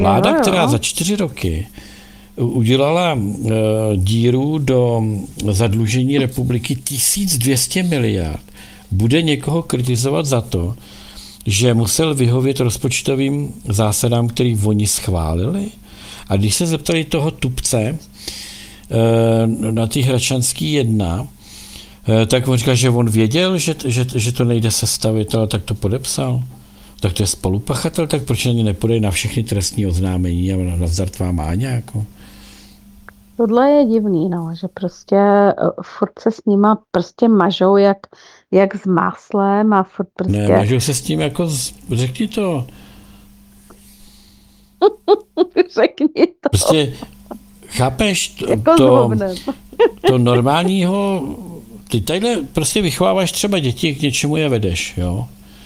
Vláda, která za 4 roky udělala díru do zadlužení republiky 1200 miliard, bude někoho kritizovat za to, že musel vyhovět rozpočtovým zásadám, který oni schválili. A když se zeptali toho tupce na té Hradčanský 1, tak on říkal, že on věděl, že to nejde sestavit, ale tak to podepsal. Tak to je spolupachatel, tak proč ani nepodej na všechny trestní oznámení a na tvá má nějakou? Tohle je divný, no, že prostě furt se s nima prostě mažou jak s máslem a furt prostě... Ne, mažou se s tím jako, řekni to. Řekni to. Prostě, chápeš, jako to normálního, ty tadyhle prostě vychováváš třeba děti, k něčemu je vedeš, jo.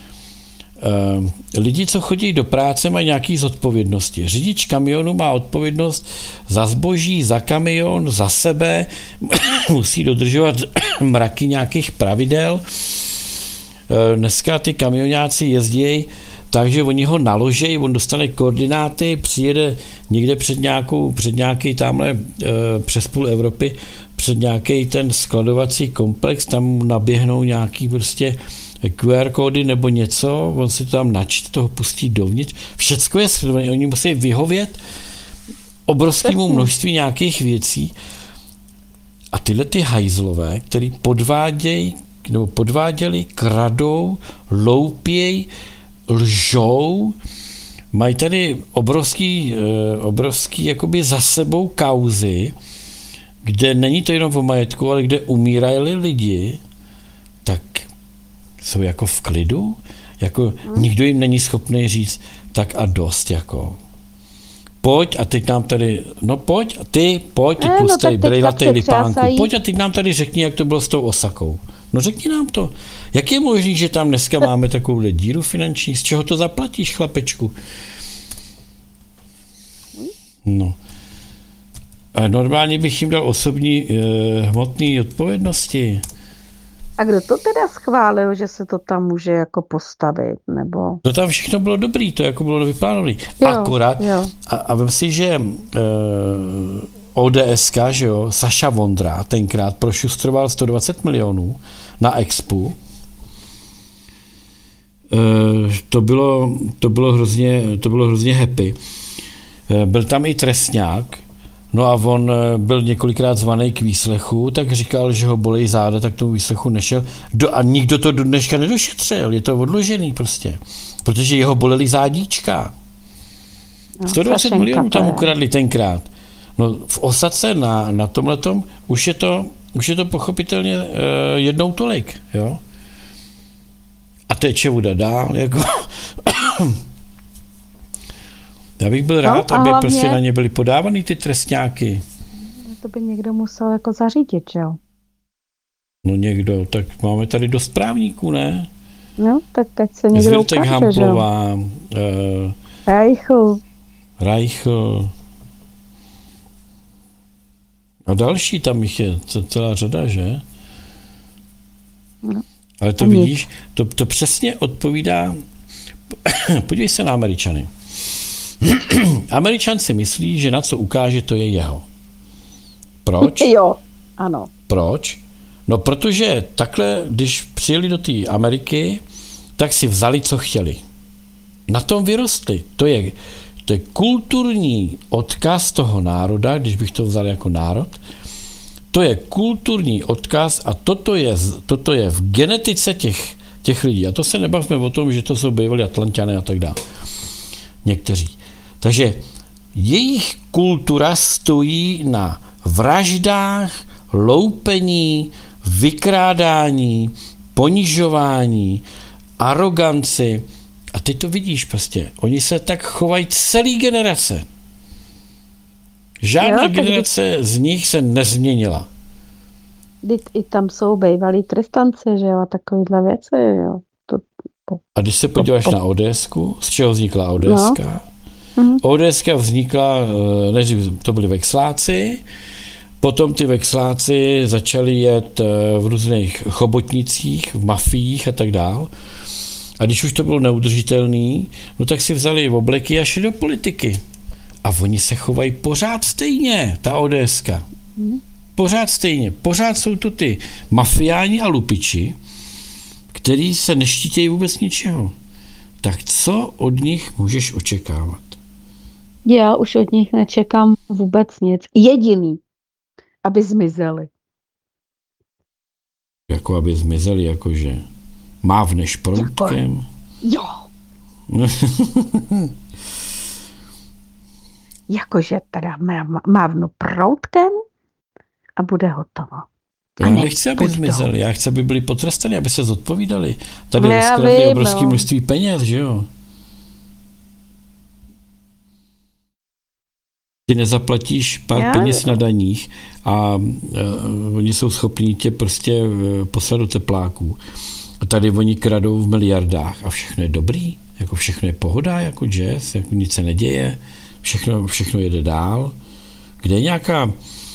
Lidi, co chodí do práce, mají nějaký zodpovědnosti. Řidič kamionu má odpovědnost za zboží, za kamion, za sebe, musí dodržovat mraky nějakých pravidel. Dneska ty kamionáci jezdí, takže oni ho naložejí, on dostane koordináty, přijede někde před nějaký tamhle přes půl Evropy, před nějaký ten skladovací komplex, tam naběhnou nějaký prostě QR kódy nebo něco, on si to tam načte, toho pustí dovnitř. Všecko je sledované, oni musí vyhovět obrovskému množství nějakých věcí. A tyhle ty hajzlové, který podváděli, kradou, loupěj, lžou, mají tady obrovský jakoby za sebou kauzy, kde není to jenom o majetku, ale kde umírají lidi, tak jsou jako v klidu, jako nikdo jim není schopný říct tak a dost, jako pojď a teď nám tady, pojď, ty tlustej, brejlatej lipánku, pojď a teď nám tady řekni, jak to bylo s tou Osakou. No řekni nám to. Jak je možné, že tam dneska máme takovou díru finanční, z čeho to zaplatíš, chlapečku? No. A normálně bych jim dal osobní hmotné odpovědnosti. A kdo to teda schválil, že se to tam může jako postavit, nebo? To tam všechno bylo dobrý, to jako bylo vyplánované. Akorát, a vem si, že ODSka, že jo, Saša Vondra tenkrát prošustroval 120 milionů na Expu. To bylo hrozně happy. Byl tam i trestňák, no a on byl několikrát zvaný k výslechu, tak říkal, že ho bolí záda, tak tomu výslechu nešel. A nikdo to do dneška nedošetřil, je to odložený prostě, protože jeho boleli zádíčka. 120 milionů tam ukradli tenkrát. No v Osace na tomhletom už je to pochopitelně jednou tolik, jo. A teče voda dál, jako... Já bych byl rád, aby hlavně, prostě na ně byly podávány ty trestňáky. To by někdo musel jako zařídit, že jo? No někdo, tak máme tady dost právníků, ne? No, tak ať se někdo ukáže, Hamplová, Reichl. A další tam jich je celá řada, že? No. Ale to vidíš, to přesně odpovídá, podívej se na Američany. Američan si myslí, že na co ukáže, to je jeho. Proč? Jo, ano. Proč? No protože takhle, když přijeli do té Ameriky, tak si vzali, co chtěli. Na tom vyrostli. To je kulturní odkaz toho národa, když bych to vzal jako národ. To je kulturní odkaz a toto je v genetice těch lidí. A to se nebavíme o tom, že to jsou bývalí Atlanťané a tak dále. Někteří. Takže jejich kultura stojí na vraždách, loupení, vykrádání, ponižování, aroganci. A ty to vidíš prostě. Oni se tak chovají celý generace. Žádná generace z nich se nezměnila. I tam jsou bývalí trestanci, že jo, a takovýhle věci, jo. A když se podíváš na ODSku, z čeho vznikla ODSka? No. ODSka vznikla, než to byli vexláci, potom ty vexláci začali jet v různých chobotnicích, v mafiích a tak dál. A když už to bylo neudržitelný, no tak si vzali obleky a šli do politiky. A oni se chovají pořád stejně, ta ODSka. Pořád stejně. Pořád jsou to ty mafiáni a lupiči, který se neštítějí vůbec ničeho. Tak co od nich můžeš očekávat? Já už od nich nečekám vůbec nic. Jediný, aby zmizeli. Jako aby zmizeli, jakože mávneš proutkem. Jo. Jakože teda mávnu proutkem a bude hotovo. Já nechci, aby zmizeli, já chci, aby byli potrestaní, aby se zodpovídali. Tady rozkradli obrovské množství peněz, že jo? Ty nezaplatíš pár peněz na daních a oni jsou schopní tě prostě poslat do tepláků. A tady oni kradou v miliardách a všechno je dobrý, jako všechno je pohoda, jako jazz, jako nic se neděje, všechno jede dál. Kde je nějaká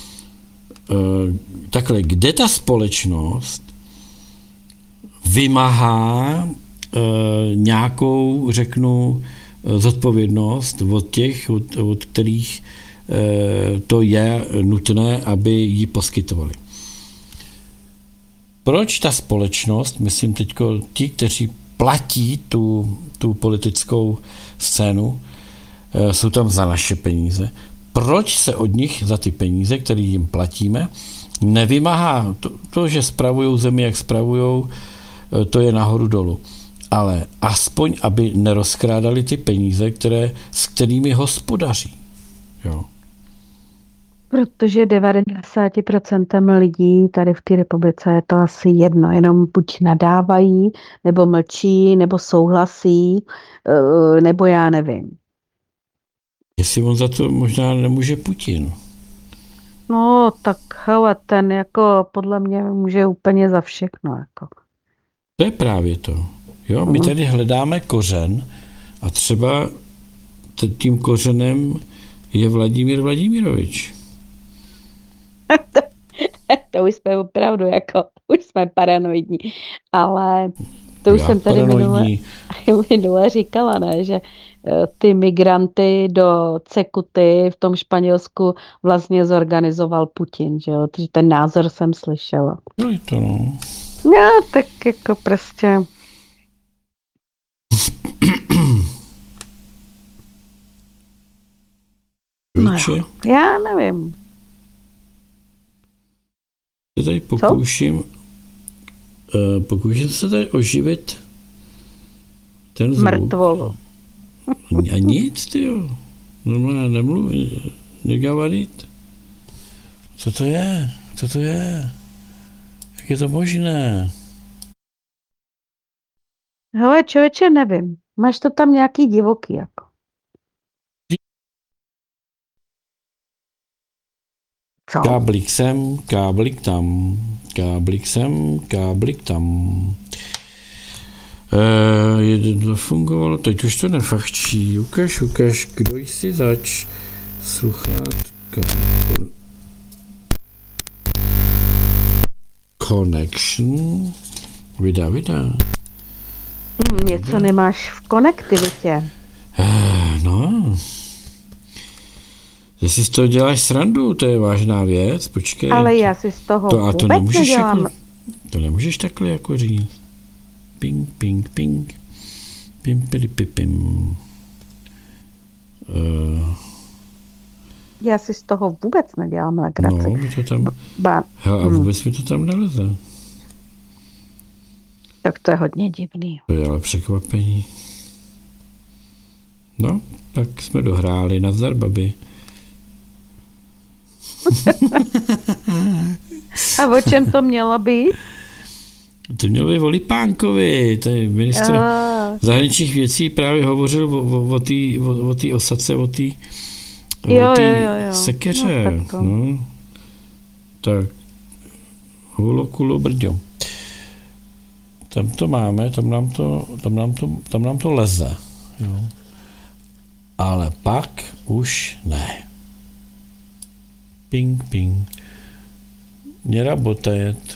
takhle, kde ta společnost vymáhá nějakou, řeknu, zodpovědnost od těch, od kterých to je nutné, aby ji poskytovali. Proč ta společnost, myslím teďko ti, kteří platí tu politickou scénu, jsou tam za naše peníze, proč se od nich za ty peníze, které jim platíme, nevymáhá to, že spravují zemi, jak spravují, to je nahoru dolů. Ale aspoň, aby nerozkrádali ty peníze, s kterými hospodaří. Jo. Protože 90% lidí tady v té republice je to asi jedno, jenom buď nadávají, nebo mlčí, nebo souhlasí, nebo já nevím. Jestli on za to možná nemůže Putin. No, tak hele, ten jako podle mě může úplně za všechno. Jako. To je právě to. Jo, my tady hledáme kořen a třeba tím kořenem je Vladimír Vladimirovič. To už jsme opravdu jako, už jsme paranoidní, ale to už jsem tady minule říkala, ne, že ty migranty do Cekuty v tom Španělsku vlastně zorganizoval Putin, že jo, takže ten názor jsem slyšela. No to no. No, tak jako prostě. No, já nevím. Já tady pokouším se tady oživit ten zvuk. Mrtvolu. A nic, tyjo. Normálně nemluví, negavarit. Co to je? Co to je? Jak je to možné? Hele, člověče, nevím. Máš to tam nějaký divoký, jako. Co? Káblik sem, káblik tam. Káblik sem, káblik tam. Jeden fungovalo, teď už to nefachčí. Ukaž, kdo jsi zač. Sluchátka. Connection. Vydá. Něco nemáš v konektivitě. No. Jestli z toho děláš srandu, to je vážná věc, počkej. Ale já si z toho to vůbec nedělám. Jako, to nemůžeš takhle jako říct. Ping. Pim. Já si z toho vůbec nedělám legraci. No, mi to tam... Hele, a vůbec mi to tam neleze. Tak to je hodně divný. To je ale překvapení. No, tak jsme dohráli. Nazdar, babi. A o čem to mělo být? To mělo být o Lipánkovi. Tady ministr zahraničních věcí právě hovořil o té osadce, o té sekeře. No, tak hulo, kulo, brďo. Tam to máme, tam nám to leze. Jo. Ale pak už ne. Ping. Не работает.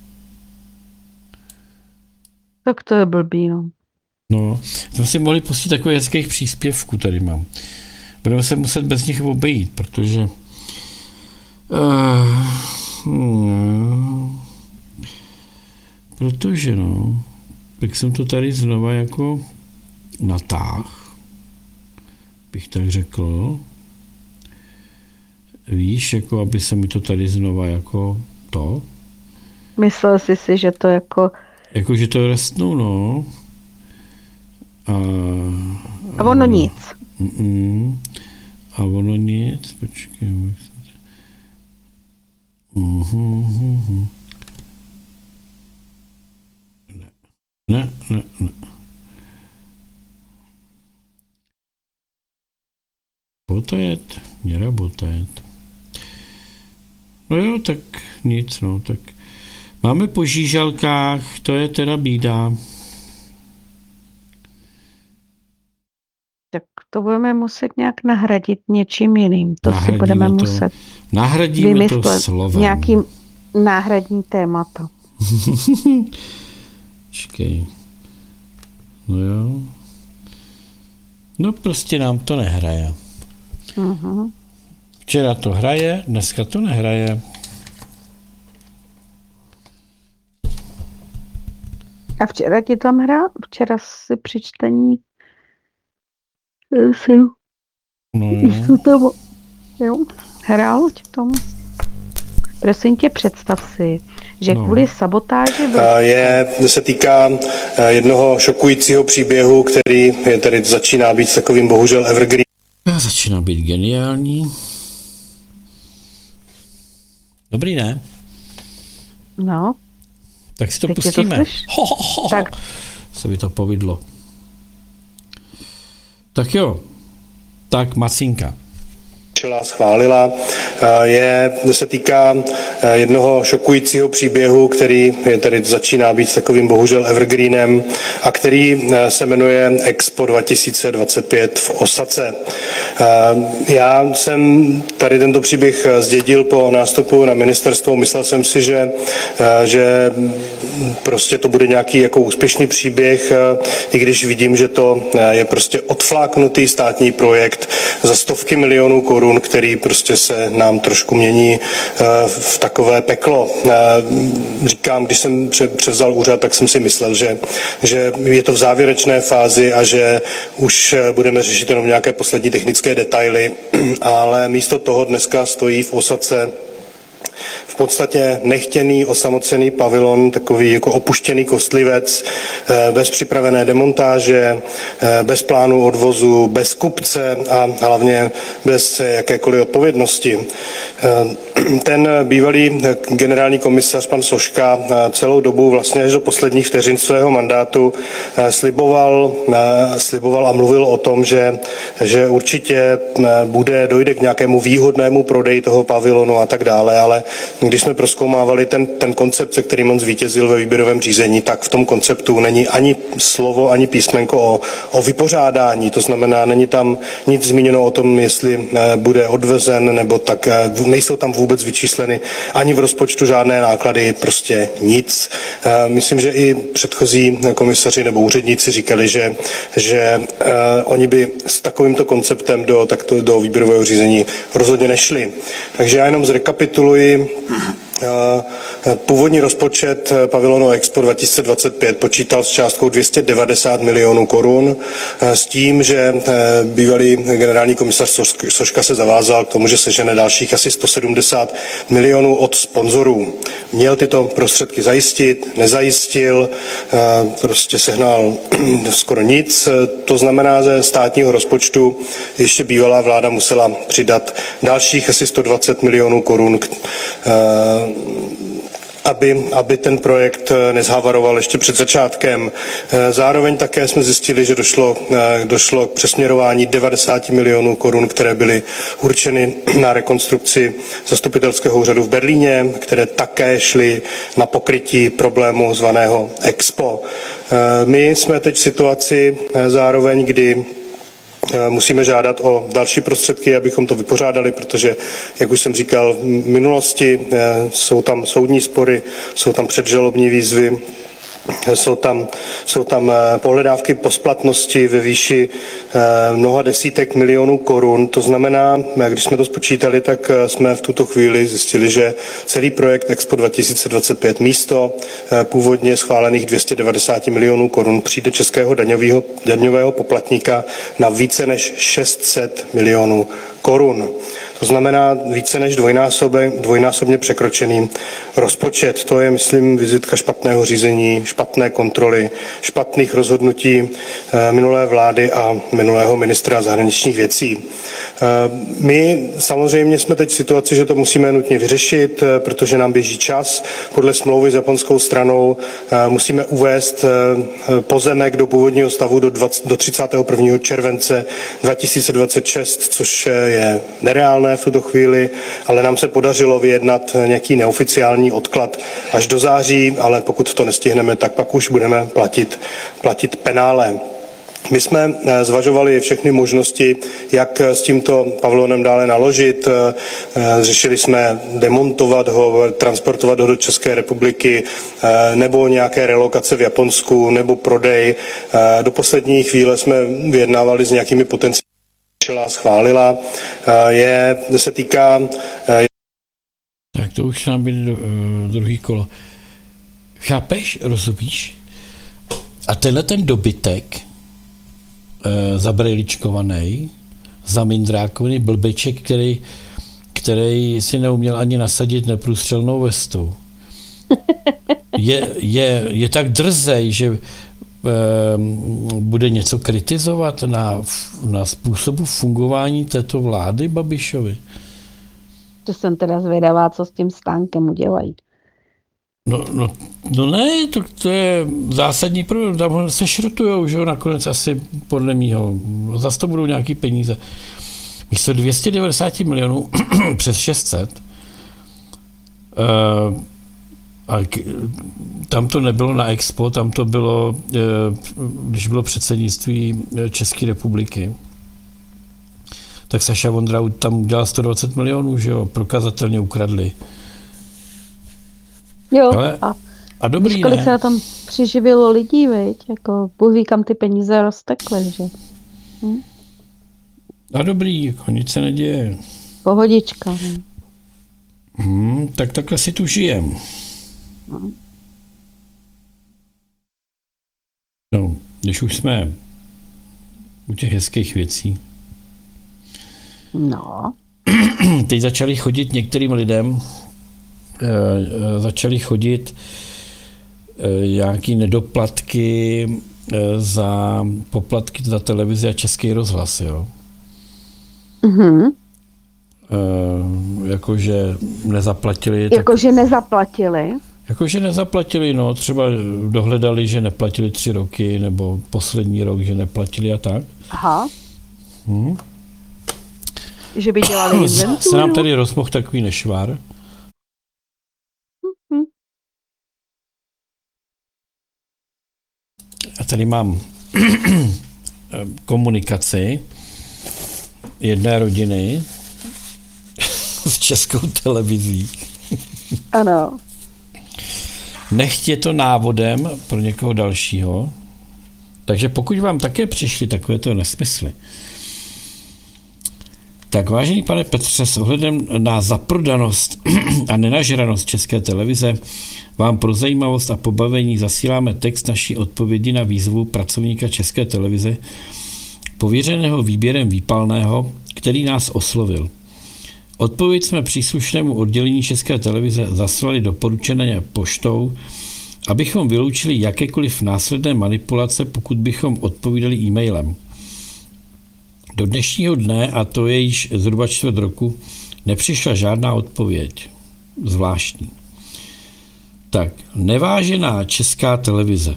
Tak to je blbý, no. No, jsme si mohli pustit takový hezkých příspěvků, tady mám. budeme se muset bez nich obejít, protože tak jsem to tady znova jako natáh, bych tak řekl. Víš, jako aby se mi to tady znova jako to. Myslel jsi si, že to jako... Jako, že to rastnou, no. A ono nic. A ono nic, počkej. Ne. Работает, не работает. No jo, tak nic, no, tak máme po žížalkách, to je teda bída. Tak to budeme muset nějak nahradit něčím jiným. To si budeme muset Nahradíme to slovem. Nějakým náhradní témata. Počkej. No jo. No prostě nám to nehraje. Včera to hraje, dneska to nehraje. A včera ti tam hrál? Včera si při čtení hrál ti tomu. Prosím tě, představ si, že kvůli sabotáži... Se týká jednoho šokujícího příběhu, který tady začíná být takovým bohužel evergreen. Začíná být geniální. Dobrý, ne? No. Tak si to pustíme. Tak. Se by to povedlo. Tak jo. Tak Macinka. Schválila, se týká jednoho šokujícího příběhu, který tady začíná být takovým bohužel evergreenem a který se jmenuje Expo 2025 v Osace. Já jsem tady tento příběh zdědil po nástupu na ministerstvo. Myslel jsem si, že prostě to bude nějaký jako úspěšný příběh, i když vidím, že to je prostě odfláknutý státní projekt za stovky milionů korun, který prostě se nám trošku mění v takové peklo. Říkám, když jsem převzal úřad, tak jsem si myslel, že je to v závěrečné fázi a že už budeme řešit jenom nějaké poslední technické detaily, ale místo toho dneska stojí v Osace v podstatě nechtěný, osamocený pavilon, takový jako opuštěný kostlivec, bez připravené demontáže, bez plánu odvozu, bez kupce a hlavně bez jakékoliv odpovědnosti. Ten bývalý generální komisař pan Soška celou dobu vlastně až do posledních vteřin svého mandátu sliboval a mluvil o tom, že určitě dojde k nějakému výhodnému prodeji toho pavilonu a tak dále, ale když jsme prozkoumávali ten koncept, se kterým on zvítězil ve výběrovém řízení, tak v tom konceptu není ani slovo, ani písmenko o vypořádání. To znamená, není tam nic zmíněno o tom, jestli bude odvezen, nebo tak nejsou tam vůbec vyčísleny ani v rozpočtu žádné náklady, prostě nic. Myslím, že i předchozí komisaři nebo úředníci říkali, že oni by s takovýmto konceptem do výběrového řízení rozhodně nešli. Takže já jenom zrekapituluji. Původní rozpočet pavilonu Expo 2025 počítal s částkou 290 milionů korun s tím, že bývalý generální komisař Soška se zavázal k tomu, že sežene dalších asi 170 milionů od sponzorů. Měl tyto prostředky zajistit, nezajistil, prostě sehnal skoro nic. To znamená, že státního rozpočtu ještě bývalá vláda musela přidat dalších asi 120 milionů korun, aby ten projekt nezhavaroval ještě před začátkem. Zároveň také jsme zjistili, že došlo k přesměrování 90 milionů korun, které byly určeny na rekonstrukci zastupitelského úřadu v Berlíně, které také šly na pokrytí problému zvaného Expo. My jsme teď v situaci zároveň, kdy musíme žádat o další prostředky, abychom to vypořádali, protože, jak už jsem říkal, v minulosti jsou tam soudní spory, jsou tam předžalobní výzvy Jsou tam pohledávky po splatnosti ve výši mnoha desítek milionů korun. To znamená, když jsme to spočítali, tak jsme v tuto chvíli zjistili, že celý projekt Expo 2025 místo původně schválených 290 milionů korun přijde českého daňového poplatníka na více než 600 milionů korun. To znamená více než dvojnásobně překročený rozpočet. To je, myslím, vizitka špatného řízení, špatné kontroly, špatných rozhodnutí minulé vlády a minulého ministra zahraničních věcí. My samozřejmě jsme teď v situaci, že to musíme nutně vyřešit, protože nám běží čas. Podle smlouvy s japonskou stranou musíme uvést pozemek do původního stavu do 31. července 2026, což je nereálné v tuto chvíli, ale nám se podařilo vyjednat nějaký neoficiální odklad až do září, ale pokud to nestihneme, tak pak už budeme platit penále. My jsme zvažovali všechny možnosti, jak s tímto pavilonem dále naložit. Řešili jsme demontovat ho, transportovat ho do České republiky, nebo nějaké relokace v Japonsku, nebo prodej. Do poslední chvíle jsme vyjednávali s nějakými potenciály, schválila. Se týká... Tak to už nám být druhý kolo. Chápeš, rozumíš? A tenhle ten dobytek zabrejličkovaný, zamindrákovaný blbeček, který si neuměl ani nasadit neprůstřelnou vestu. Je tak drzej, že bude něco kritizovat na způsobu fungování této vlády Babišovi. To jsem teda zvědavá, co s tím stánkem udělají. No ne, to je zásadní problém. Tam se šrotujou, že jo, nakonec asi podle mýho. Zase to budou nějaký peníze. Místo 290 milionů přes 600. Tam to nebylo na Expo, tam to bylo, když bylo předsednictví České republiky. Tak Saša Vondra tam udělal 120 milionů, že jo, prokazatelně ukradli. Jo, ale, a dobrý, kolik ne? se tam přiživilo lidí, viď? Jako, Bůh ví, kam ty peníze roztekly, že? A dobrý, jako nic se neděje. Pohodička, ne? Tak takhle si tu žijem. No, když už jsme u těch hezkých věcí. No. Teď začali chodit některým lidem, nějaký nedoplatky za poplatky za televizi a Český rozhlas, jo. Jakože nezaplatili. Jakože nezaplatili, no, třeba dohledali, že neplatili 3 roky, nebo poslední rok, že neplatili a tak. Aha. Že by dělali inventuru. Se nám tady rozmohl takový nešvar. A tady mám komunikaci jedné rodiny s Českou televizí. Ano. Nechť je to návodem pro někoho dalšího. Takže pokud vám také přišly takovéto nesmysly, tak vážený pane Petře, s ohledem na zaprodanost a nenažranost České televize vám pro zajímavost a pobavení zasíláme text naší odpovědi na výzvu pracovníka České televize, pověřeného výběrem výpalného, který nás oslovil. Odpověď jsme příslušnému oddělení České televize zaslali doporučené poštou, abychom vyloučili jakékoliv následné manipulace, pokud bychom odpovídali e-mailem. Do dnešního dne, a to je již zhruba 4 roku, nepřišla žádná odpověď. Zvláštní. Tak, nevážená Česká televize.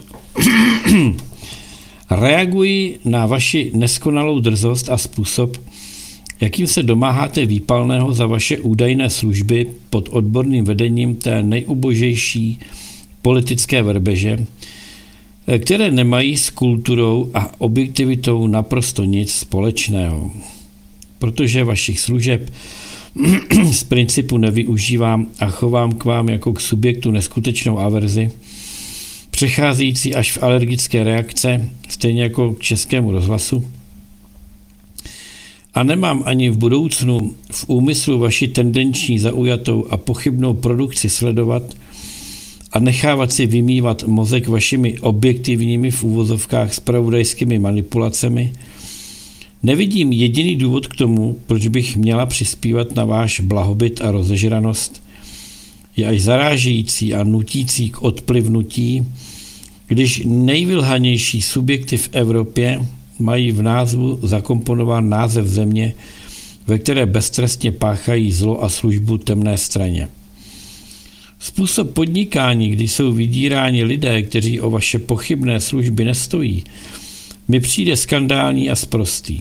Reaguji na vaši neskonalou drzost a způsob, jakým se domáháte výpalného za vaše údajné služby pod odborným vedením té nejubožejší politické verbeže, které nemají s kulturou a objektivitou naprosto nic společného. Protože vašich služeb z principu nevyužívám a chovám k vám jako k subjektu neskutečnou averzi, přecházející až v alergické reakce, stejně jako k Českému rozhlasu. A nemám ani v budoucnu v úmyslu vaši tendenční, zaujatou a pochybnou produkci sledovat a nechávat si vymývat mozek vašimi objektivními v úvozovkách zpravodajskými manipulacemi. Nevidím jediný důvod k tomu, proč bych měla přispívat na váš blahobyt a rozežranost. Je až zarážející a nutící k odplivnutí, když nejvylhanější subjekty v Evropě mají v názvu zakomponován název země, ve které beztrestně páchají zlo a službu temné straně. Způsob podnikání, kdy jsou vydíráni lidé, kteří o vaše pochybné služby nestojí, mi přijde skandální a sprostý.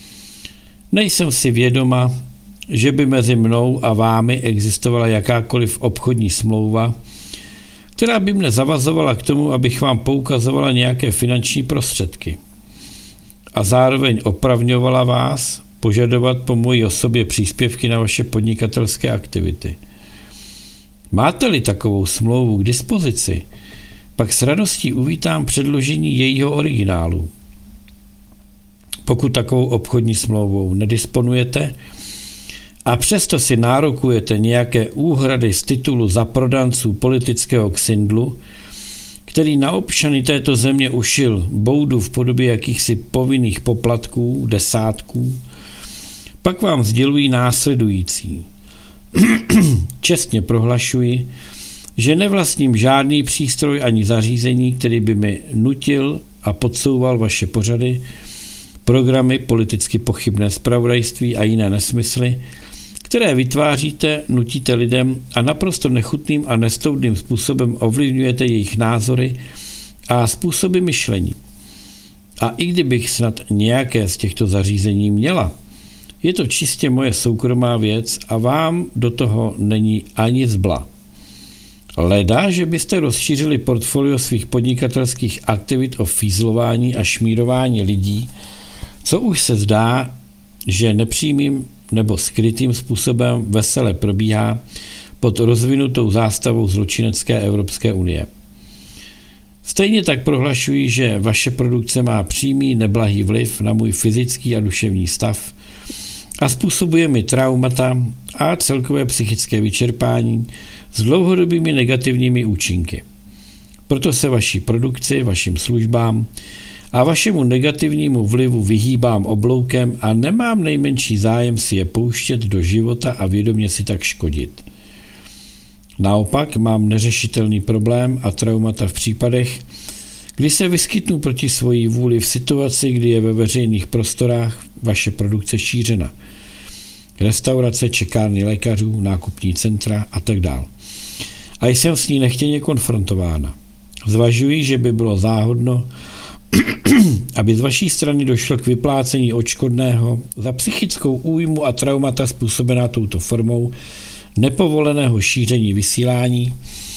Nejsem si vědoma, že by mezi mnou a vámi existovala jakákoliv obchodní smlouva, která by mne zavazovala k tomu, abych vám poukazovala nějaké finanční prostředky a zároveň opravňovala vás požadovat po mojí osobě příspěvky na vaše podnikatelské aktivity. Máte-li takovou smlouvu k dispozici, pak s radostí uvítám předložení jejího originálu. Pokud takovou obchodní smlouvou nedisponujete a přesto si nárokujete nějaké úhrady z titulu zaprodanců politického ksindlu, který na občany této země ušil boudu v podobě jakýchsi povinných poplatků, desátků, pak vám sdělují následující. Čestně prohlašuji, že nevlastním žádný přístroj ani zařízení, který by mi nutil a podsouval vaše pořady, programy, politicky pochybné zpravodajství a jiné nesmysly, které vytváříte, nutíte lidem a naprosto nechutným a nestoudným způsobem ovlivňujete jejich názory a způsoby myšlení. A i kdybych snad nějaké z těchto zařízení měla, je to čistě moje soukromá věc a vám do toho není ani zbla. Leda, že byste rozšířili portfolio svých podnikatelských aktivit o fízlování a šmírování lidí, co už se zdá, že nepřímým nebo skrytým způsobem vesele probíhá pod rozvinutou zástavou zločinecké Evropské unie. Stejně tak prohlašuji, že vaše produkce má přímý neblahý vliv na můj fyzický a duševní stav a způsobuje mi traumata a celkové psychické vyčerpání s dlouhodobými negativními účinky. Proto se vaší produkci, vašim službám a vašemu negativnímu vlivu vyhýbám obloukem a nemám nejmenší zájem si je pouštět do života a vědomě si tak škodit. Naopak mám neřešitelný problém a traumata v případech, kdy se vyskytnu proti svojí vůli v situaci, kdy je ve veřejných prostorách vaše produkce šířena. Restaurace, čekárny lékařů, nákupní centra a tak dále. A jsem s ní nechtěně konfrontována. Zvažuji, že by bylo záhodno, aby z vaší strany došlo k vyplácení odškodného za psychickou újmu a traumata způsobená touto formou nepovoleného šíření vysílání,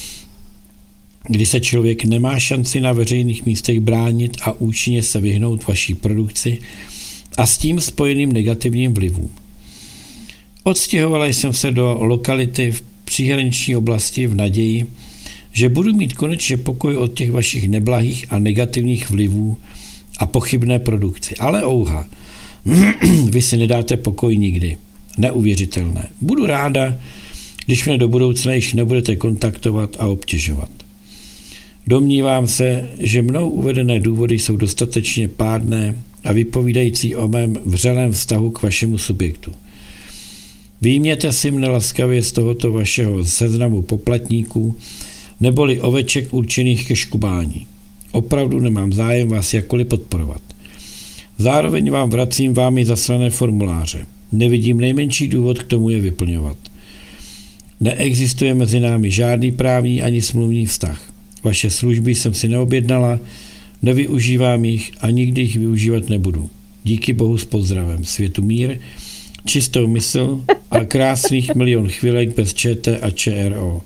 kdy se člověk nemá šanci na veřejných místech bránit a účinně se vyhnout vaší produkci a s tím spojeným negativním vlivům. Odstěhovala jsem se do lokality v příhraniční oblasti v naději, že budu mít konečně pokoj od těch vašich neblahých a negativních vlivů a pochybné produkci. Ale ouha, vy si nedáte pokoj nikdy. Neuvěřitelné. Budu ráda, když mě do budoucna již nebudete kontaktovat a obtěžovat. Domnívám se, že mnou uvedené důvody jsou dostatečně pádné a vypovídající o mém vřelém vztahu k vašemu subjektu. Výjměte si mne laskavě z tohoto vašeho seznamu poplatníků, neboli oveček určených ke škubání. Opravdu nemám zájem vás jakkoliv podporovat. Zároveň vám vracím vámi zaslané formuláře. Nevidím nejmenší důvod k tomu je vyplňovat. Neexistuje mezi námi žádný právní ani smluvní vztah. Vaše služby jsem si neobjednala, nevyužívám jich a nikdy jich využívat nebudu. Díky Bohu s pozdravem. Světu mír, čistou mysl a krásných milion chvilek bez ČT a ČRO.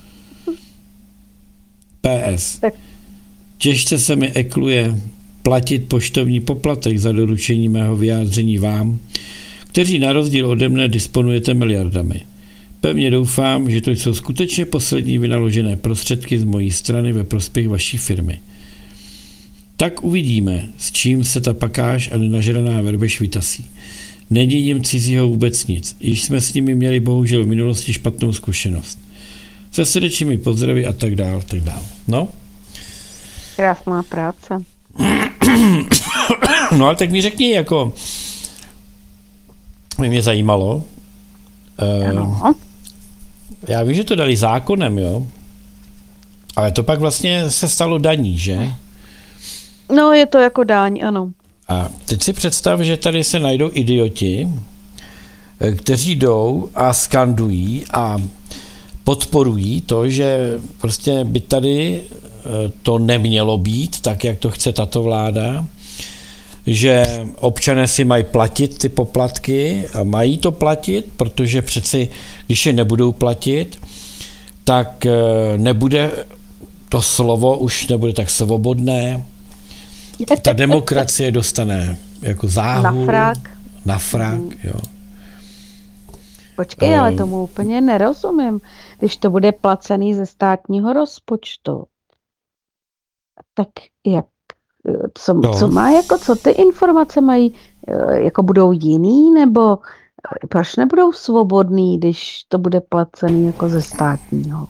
PS. Těžce se mi ekluje platit poštovní poplatek za doručení mého vyjádření vám, kteří na rozdíl ode mne disponujete miliardami. Pevně doufám, že to jsou skutečně poslední vynaložené prostředky z mojí strany ve prospěch vaší firmy. Tak uvidíme, s čím se ta pakáž a nenažraná verbeš vytasí. Není jim cizího vůbec nic. Již jsme s nimi měli bohužel v minulosti špatnou zkušenost. Se srdečnými pozdravy a tak dál, tak dál. No? Krásná práce. No ale tak mi řekni, jako mě zajímalo. Ano. Já vím, že to dali zákonem, jo? Ale to pak vlastně se stalo daní, že? No, je to jako daň, ano. A teď si představ, že tady se najdou idioti, kteří jdou a skandují a podporují to, že prostě by tady to nemělo být tak, jak to chce tato vláda, že občané si mají platit ty poplatky a mají to platit, protože přeci, když je nebudou platit, tak nebude to slovo, už nebude tak svobodné, ta demokracie dostane jako záhul. Na frak, jo. Počkej, ale tomu úplně nerozumím. Když to bude placený ze státního rozpočtu, tak jak, co má, jako co ty informace mají, jako budou jiný, nebo proč nebudou svobodný, když to bude placený jako ze státního?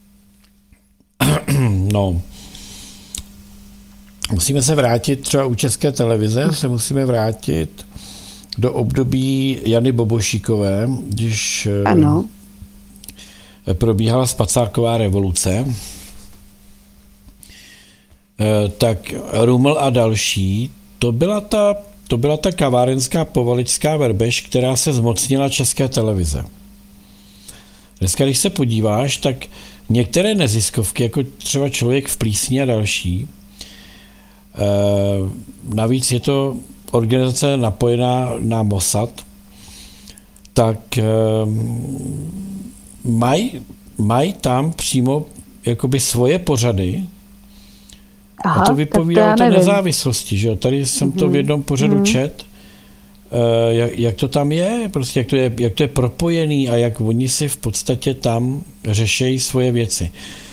No, musíme se vrátit třeba u České televize, se musíme vrátit do období Jany Bobošíkové, když probíhala spacárková revoluce, tak Ruml a další, to byla ta kavárenská povaličská verbeš, která se zmocnila České televize. Dneska, když se podíváš, tak některé neziskovky, jako třeba Člověk v plísni a další, navíc je to organizace napojená na Mossad, tak mají tam přímo jakoby svoje pořady. Aha, a to vypovídá o té nezávislosti, že jo? Tady jsem to v jednom pořadu čet, jak to tam je, prostě jak to je propojený a jak oni si v podstatě tam řešejí svoje věci.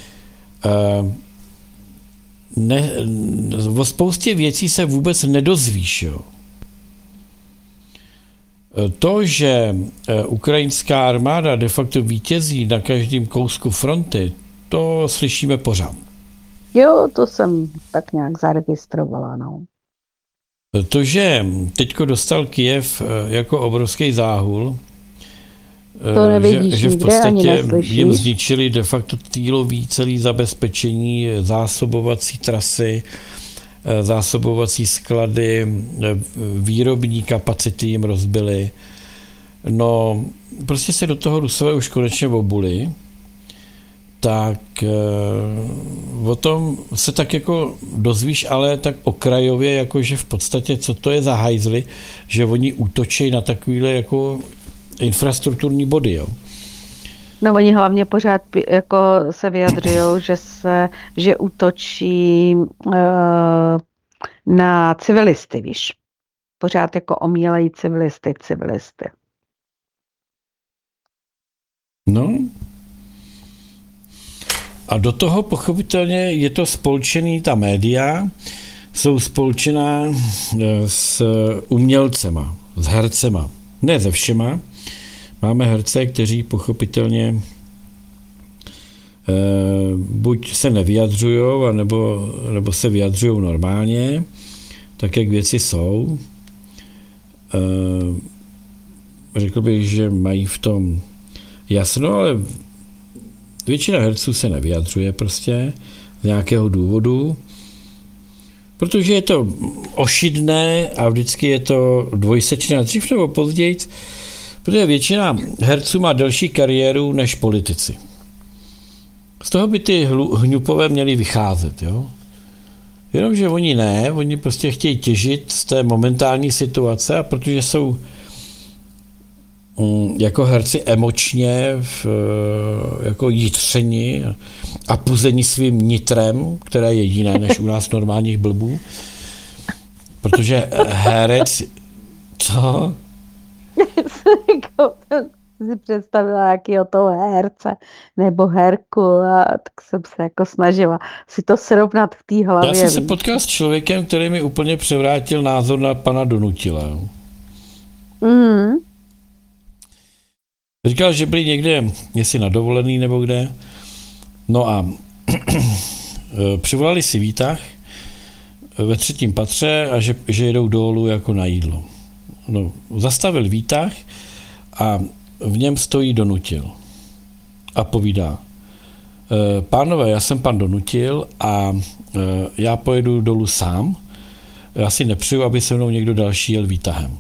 O spoustě věcí se vůbec nedozvíš, jo. To, že ukrajinská armáda de facto vítězí na každém kousku fronty, to slyšíme pořád. Jo, to jsem tak nějak zaregistrovala, no. To, že teďko dostal Kyjev jako obrovský záhul, to nevidíš že v nikde, ani podstatě jim zničili de facto týlový celý zabezpečení, zásobovací trasy, zásobovací sklady, výrobní kapacity jim rozbili. No, prostě se do toho Rusové už konečně obuli, tak o tom se tak jako dozvíš, ale tak okrajově, jakože v podstatě, co to je za hajzly, že oni útočí na takovýhle jako infrastrukturní body, jo. No oni hlavně pořád jako se vyjadřují, že útočí na civilisty, víš. Pořád jako omílejí civilisty. No. A do toho pochopitelně je to spolčený, ta média jsou spolčená s umělcema, s hercema. Ne se všema. Máme herce, kteří pochopitelně buď se nevyjadřujou, nebo se vyjadřují normálně, tak jak věci jsou. Řekl bych, že mají v tom jasno, ale většina herců se nevyjadřuje prostě z nějakého důvodu, protože je to ošidné a vždycky je to dvojsečné, dřív nebo později, protože většina herců má delší kariéru než politici. Z toho by ty hňupové měli vycházet, jo? Jenomže oni prostě chtějí těžit z té momentální situace, a protože jsou jako herci emočně jako jitřeni a puzení svým nitrem, které je jiné než u nás normálních blbů, protože herec, co? jsem si představila jakýho toho herce nebo herku a tak jsem se jako snažila si to srovnat v té hlavě. Já jsem se potkal s člověkem, který mi úplně převrátil názor na pana Donutila. Říkal, že byli někde, jestli na dovolený nebo kde, no a přivolali si výtah ve 3. patře a že jedou dolů jako na jídlo. No, zastavil výtah a v něm stojí Donutil a povídá: pánové, já jsem pan Donutil a já pojedu dolů sám. Já si nepřeju, aby se mnou někdo další jel výtahem.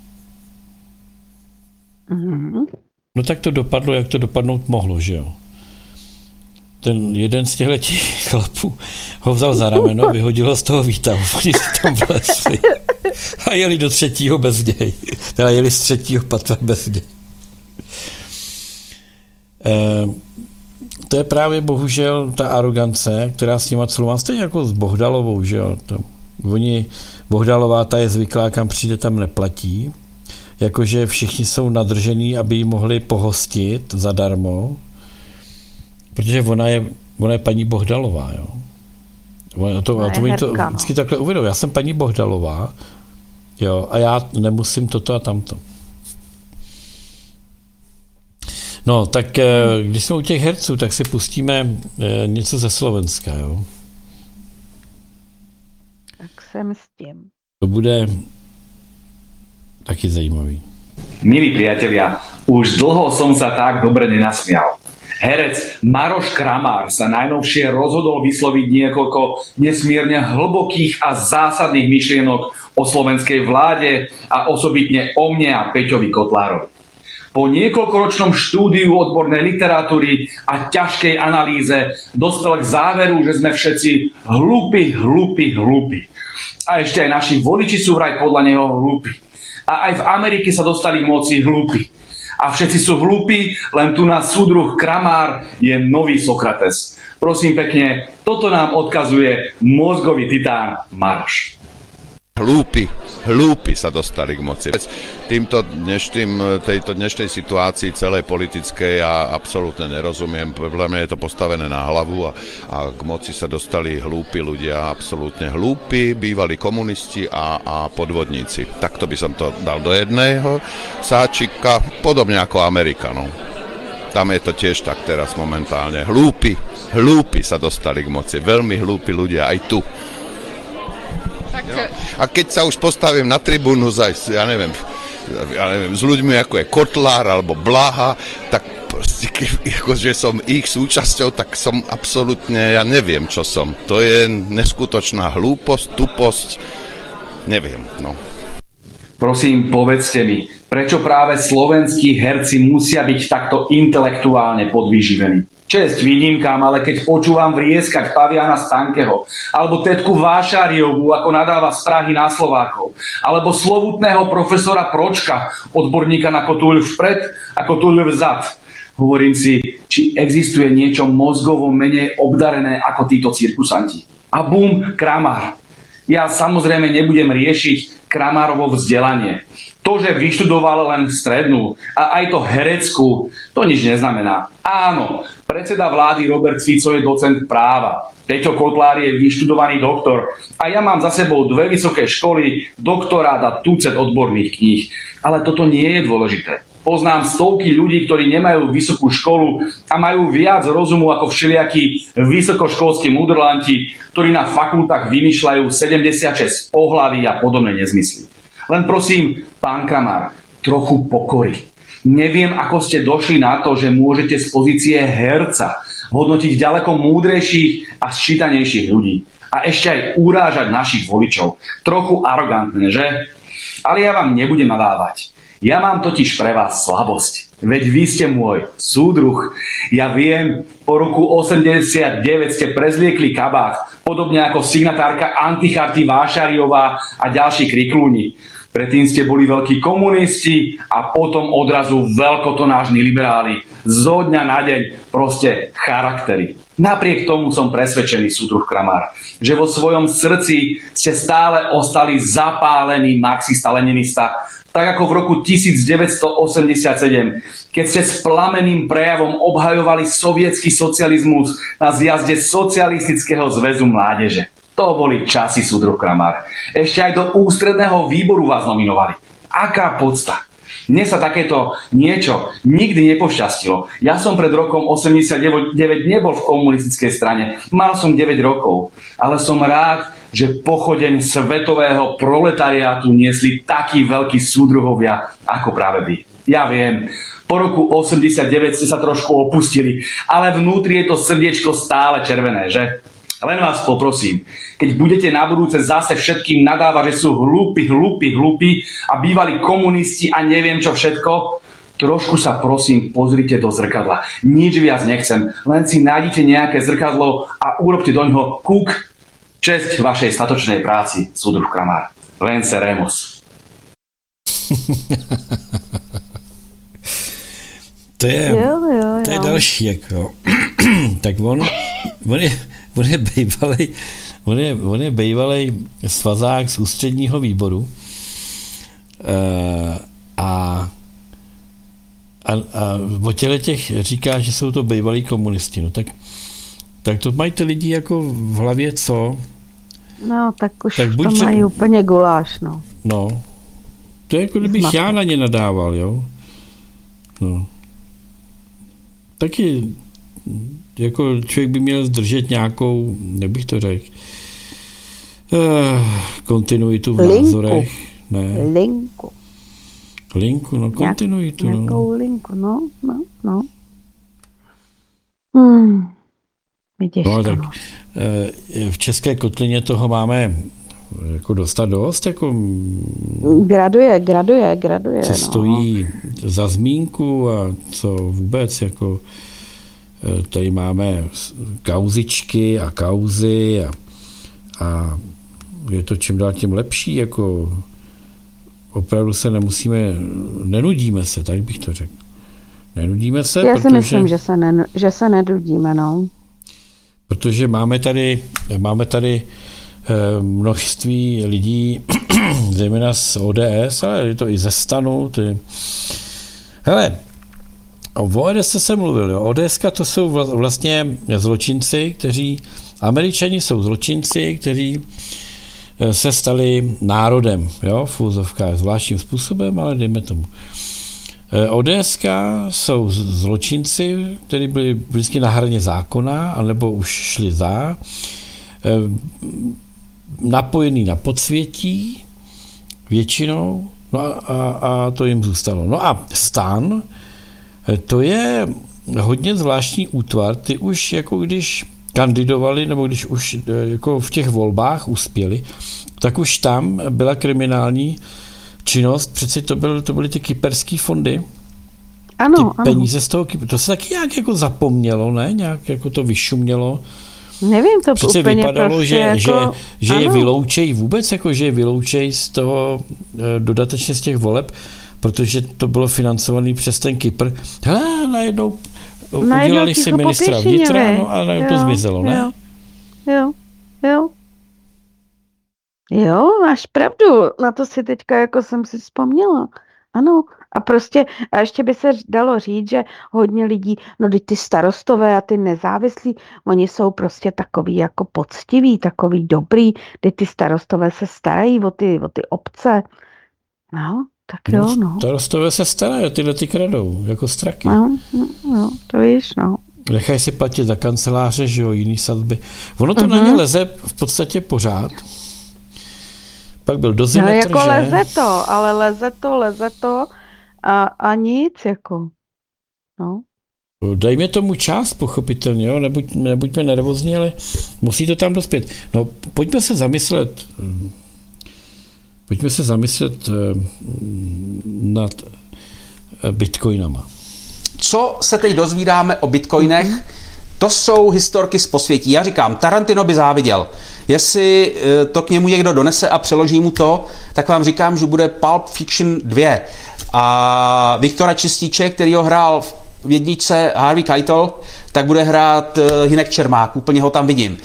No tak to dopadlo, jak to dopadnout mohlo, že jo. Ten jeden z těchto chlapů ho vzal za rameno, vyhodil ho z toho výtahu, oni si tam vlezli a jeli do 3. bez něj. Teda jeli z 3. patra bez něj. To je právě bohužel ta arogance, která s nima celou má, stejně jako s Bohdalovou, že jo. Bohdalová ta je zvyklá, kam přijde, tam neplatí. Jakože všichni jsou nadržení, aby ji mohli pohostit zadarmo, protože ona je paní Bohdalová, jo. To oni to vždycky takhle uvedou. Já jsem paní Bohdalová, jo, a já nemusím toto a tamto. No, tak když jsme u těch herců, tak si pustíme něco ze Slovenska, jo. Tak jsem s tím. To bude taky zajímavý. Milí priatelia, už dlho som sa tak dobre nenasmial. Herec Maroš Kramár sa najnovšie rozhodol vysloviť niekoľko nesmierne hlbokých a zásadných myšlienok o slovenskej vláde a osobitne o mne a Peťovi Kotlárovi. Po niekoľkoročnom štúdiu odbornej literatúry a ťažkej analýze dospel k záveru, že sme všetci hlúpi. A ešte aj naši voliči sú vraj podľa neho hlúpi. A aj v Amerike sa dostali k moci hlúpi. A všetci sú hlúpi, len tu na súdruh Kramár je nový Sokrates. Prosím pekne, toto nám odkazuje mozgový titán Maroš. Hlúpi sa dostali k moci. Tejto dnešnej situácii celej politickej ja absolútne nerozumiem. Podľa mňa je to postavené na hlavu a k moci sa dostali hlúpi ľudia, absolútne hlúpi, bývalí komunisti a podvodníci. Takto by som to dal do jedného sáčika, podobne ako Amerika. No. Tam je to tiež tak teraz momentálne. Hlúpi sa dostali k moci, veľmi hlúpi ľudia aj tu. A keď sa už postavím na tribúnu ja neviem, s ľuďmi ako je Kotlár alebo Blaha, tak proste, akože som ich súčasťou, tak som absolútne, ja neviem, čo som. To je neskutočná hlúposť, tuposť, neviem, no. Prosím, povedzte mi, prečo práve slovenskí herci musia byť takto intelektuálne podvyživení? Česť výnimkám, ale keď počúvam vrieskať Paviana Stankeho, alebo tetku Vášariovú, ako nadáva z Prahy na Slovákov, alebo slovutného profesora Pročka, odborníka na kotúľ vpred a kotúľ vzad, hovorím si, či existuje niečo mozgovo menej obdarené ako títo cirkusanti. A bum, Kramár. Ja samozrejme nebudem riešiť Kramárovo vzdelanie. To, že vyštudoval len strednú a aj to hereckú, to nič neznamená. Áno, predseda vlády Robert Fico je docent práva. Peťo Kotlár je vyštudovaný doktor a ja mám za sebou 2 vysoké školy, doktorát a tucet odborných kníh. Ale toto nie je dôležité. Poznám stovky ľudí, ktorí nemajú vysokú školu a majú viac rozumu ako všelijakí vysokoškolskí mudrlanti, ktorí na fakultách vymýšľajú 76 pohlaví a podobné nezmysly. Len prosím, pán Kramár, trochu pokory. Neviem, ako ste došli na to, že môžete z pozície herca hodnotiť ďaleko múdrejších a sčítanejších ľudí. A ešte aj urážať našich voličov. Trochu arogantné, že? Ale ja vám nebudem nadávať. Ja mám totiž pre vás slabosť. Veď vy ste môj súdruh. Ja viem, po roku 89 ste prezliekli kabát, podobne ako signatárka Anticharty Vášariová a ďalší kriklúni. Predtým ste boli veľkí komunisti a potom odrazu veľkotonážni liberáli. Zo dňa na deň proste charaktery. Napriek tomu som presvedčený, súdruh Kramár, že vo svojom srdci ste stále ostali zapálený marxista-leninista, tak ako v roku 1987, keď ste s plameným prejavom obhajovali sovietský socializmus na zjazde Socialistického zväzu mládeže. To boli časy, súdruh Kramár. Ešte aj do ústredného výboru vás nominovali. Aká podsta? Mne sa takéto niečo nikdy nepošťastilo. Ja som pred rokom 89 nebol v komunistickej strane. Mal som 9 rokov. Ale som rád, že pochodeň svetového proletariátu niesli takí veľkí súdruhovia ako práve vy. Ja viem, po roku 89 ste sa trošku opustili, ale vnútri je to srdiečko stále červené, že? Len vás poprosím, keď budete na budúce zase všetkým nadávať, že sú hlúpi a bývali komunisti a neviem čo všetko, trošku sa prosím pozrite do zrkadla. Nič viac nechcem, len si nájdite nejaké zrkadlo a urobte doňho kúk. Česť vašej statočnej práci, súdruh Kramár. Vence Remus. To je další, jako. Tak on je bejvalej svazák z ústředního výboru a o těch říká, že jsou to bejvalí komunisti. No tak to mají ty lidi jako v hlavě co? No, tak už tak to mají úplně guláš, no. No, to je jako kdybych já na ně nadával, jo. No. Taky jako člověk by měl zdržet nějakou, nebych to řekl, kontinuitu v názorech. Ne. Linku, no kontinuitu. Nějakou linku, no. Vidíš no, tak v České kotlině toho máme jako dostat dost, jako graduje. Co stojí za zmínku a co vůbec, jako tady máme kauzičky a kauzy a je to čím dál tím lepší, jako opravdu se nenudíme se, tak bych to řekl. Nenudíme se, já si myslím, že se nenudíme, no. Protože máme tady množství lidí, zejména z ODS, ale je to i ze STANu. Hele, o ODS se mluvil, jo. ODSka to jsou vlastně zločinci, Američani jsou zločinci, kteří se stali národem, jo, v úzovkách zvláštním způsobem, ale dejme tomu. ODSka jsou zločinci, kteří byli vždycky na hraně zákona, anebo už šli napojený na podsvětí většinou, no a to jim zůstalo. No a STAN, to je hodně zvláštní útvar, ty už jako když kandidovali, nebo když už jako v těch volbách uspěli, tak už tam byla kriminální činnost, přece to byly ty kyperský fondy. Ano, peníze z toho Kypru. To se taky nějak jako zapomnělo, ne? Nějak jako to vyšumělo. Nevím, to přece úplně vypadalo, prostě že je vyloučej vůbec, jako že je vyloučej z toho dodatečně z těch voleb, protože to bylo financované přes ten Kypr. Hele, najednou udělali si ministra vnitra, no a najednou to zmizelo, ne? Jo, máš pravdu, na to si teďka jako jsem si vzpomněla. Ano, a prostě, a ještě by se dalo říct, že hodně lidí, no ty starostové a ty nezávislí, oni jsou prostě takový jako poctiví, takový dobrý, ty starostové se starají o ty obce. No, tak jo, no. Starostové se starají, tyhle ty kradou, jako straky. No, to víš, no. Nechají si platit za kanceláře, že jo, jiný sazby. Ono to na ně leze v podstatě pořád. Pak byl dozimetr, no, jako leze to a nic, jako. No. Dejme tomu čas, pochopitelně, jo? Nebuďme nervózní, ale musí to tam dospět. No, pojďme se zamyslet nad bitcoinama. Co se teď dozvídáme o bitcoinech? To jsou historky z posvětí. Já říkám, Tarantino by záviděl. Jestli to k němu někdo donese a přeloží mu to, tak vám říkám, že bude Pulp Fiction 2. A Viktora Čistíček, který ho hrál v jedničce Harvey Keitel, tak bude hrát Hynek Čermák. Úplně ho tam vidím.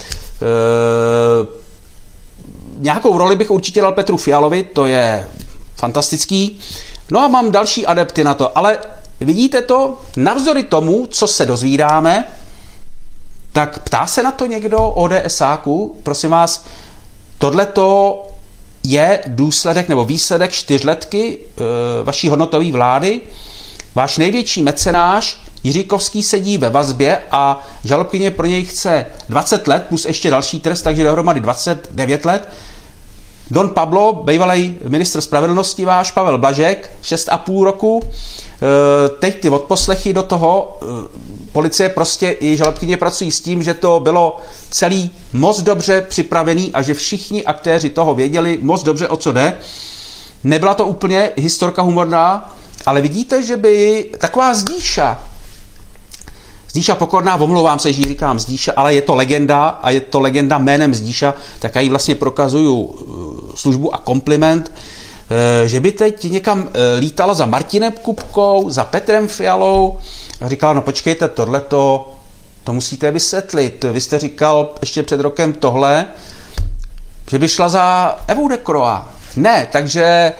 Nějakou roli bych určitě dal Petru Fialovi, to je fantastický. No a mám další adepty na to, ale vidíte to, navzdory tomu, co se dozvídáme, tak ptá se na to někdo ODSáku, prosím vás, tohleto je důsledek nebo výsledek 4letky vaší hodnotové vlády. Váš největší mecenáš Jiříkovský sedí ve vazbě a žalobkyně pro něj chce 20 let plus ještě další trest, takže dohromady 29 let. Don Pablo, bývalý ministr spravedlnosti váš, Pavel Blažek, 6,5 roku. Teď ty odposlechy do toho, policie prostě i žalobkyně pracují s tím, že to bylo celý moc dobře připravený a že všichni aktéři toho věděli moc dobře, o co jde. Nebyla to úplně historka humorná, ale vidíte, že by taková Zdíša Pokorná, omlouvám se, že říkám Zdíša, ale je to legenda a je to legenda jménem Zdíša, tak já jí vlastně prokazuju službu a kompliment, že by teď někam lítala za Martinem Kupkou, za Petrem Fialou a říkala, no počkejte, tohleto, to musíte vysvětlit. Vy jste říkal ještě před rokem tohle, že by šla za Evou Decroix. Ne, takže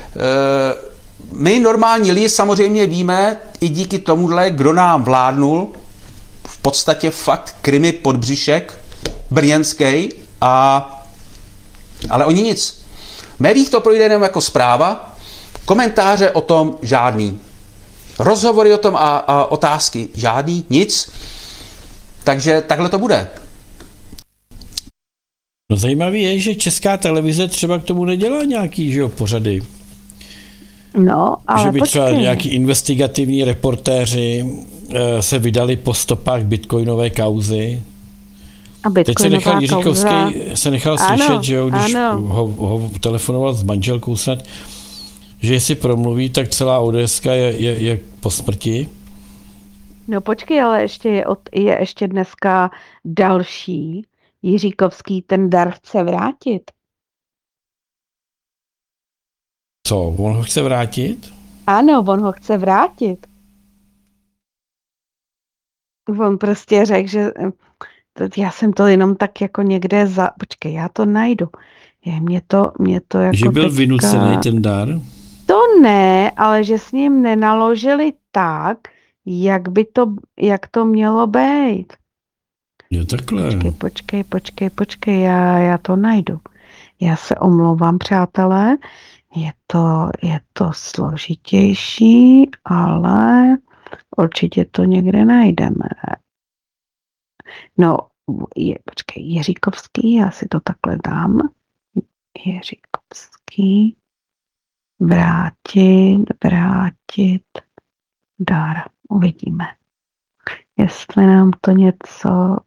my normální lidi samozřejmě víme i díky tomuhle, kdo nám vládnul, v podstatě fakt Krymy podbřišek, brněnský, ale oni nic. V médiích to projde jenom jako zpráva, komentáře o tom žádný. Rozhovory o tom a otázky žádný, nic. Takže takhle to bude. No zajímavé je, že Česká televize třeba k tomu nedělá nějaký, že jo, pořady. No, ale že by třeba počkej. nějaký investigativní reportéři se vydali po stopách bitcoinové kauzy. A Teď se nechal bitcoinová kauza. Jiříkovský se nechal Ano, slyšet, že jo, když ano. ho telefonoval s manželkou snad, že jestli promluví, tak celá ODSka je po smrti. No počkej, ale je ještě dneska další. Jiříkovský ten dar chce vrátit. Co, on ho chce vrátit? Ano, on ho chce vrátit. On prostě řekl, že já jsem to jenom tak jako někde počkej, já to najdu. Mě to jako Že byl teďka... vynucený ten dar? To ne, ale že s ním nenaložili tak, jak to mělo být. Jo, takhle. Počkej, já to najdu. Já se omlouvám, přátelé, je to složitější, ale určitě to někde najdeme. No, počkej, Jiříkovský, já si to takhle dám. Jiříkovský, vrátit dar. Uvidíme, jestli nám to něco...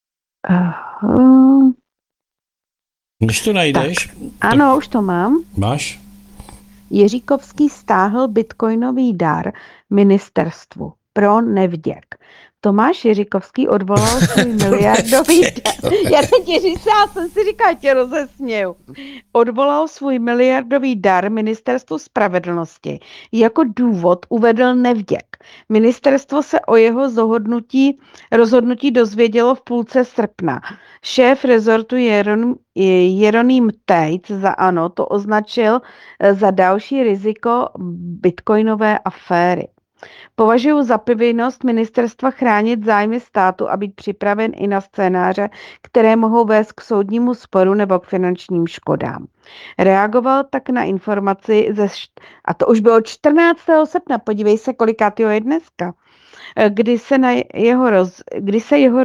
Když to najdeš... Ano, už to mám. Máš? Jiříkovský stáhl bitcoinový dar ministerstvu pro nevděk. Tomáš Jiříkovský odvolal svůj miliardový dar. Já teď já jsem si říkala, tě rozesměju. Odvolal svůj miliardový dar ministerstvu spravedlnosti. Jako důvod uvedl nevděk. Ministerstvo se o jeho rozhodnutí dozvědělo v půlce srpna. Šéf rezortu Jeroným Tejc za ANO to označil za další riziko bitcoinové aféry. Považuji za povinnost ministerstva chránit zájmy státu a být připraven i na scénáře, které mohou vést k soudnímu sporu nebo k finančním škodám. Reagoval tak na informaci a to už bylo 14. srpna, podívej se, kolikátýho je dneska, kdy se jeho